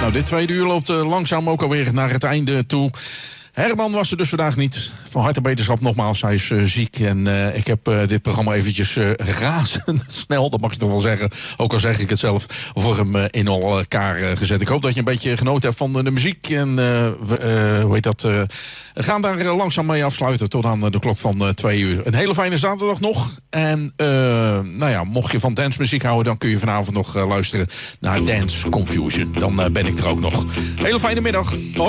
Nou, dit tweede uur loopt langzaam ook alweer naar het einde toe. Herman was er dus vandaag niet. Van harte beterschap nogmaals, hij is ziek. En ik heb dit programma eventjes razendsnel, dat mag je toch wel zeggen. Ook al zeg ik het zelf, voor hem in elkaar gezet. Ik hoop dat je een beetje genoten hebt van de muziek. En hoe heet dat? We gaan daar langzaam mee afsluiten tot aan de klok van 2 uur. Een hele fijne zaterdag nog. En nou ja, mocht je van dancemuziek houden, dan kun je vanavond nog luisteren naar Dance Confusion. Dan ben ik er ook nog. Hele fijne middag.